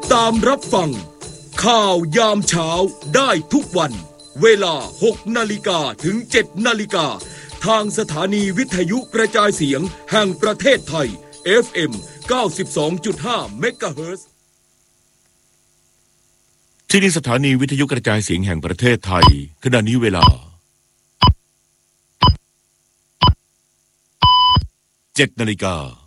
ตามรับฟังข่าวยามเช้าได้ทุกวันเวลา 6 นาฬิกาถึง 7 นาฬิกาทางสถานีวิทยุกระจายเสียงแห่งประเทศไทย FM 92.5 เมกะเฮิรตซ์ที่นี่สถานีวิทยุกระจายเสียงแห่งประเทศไทยขณะนี้เวลา 7 นาฬิกา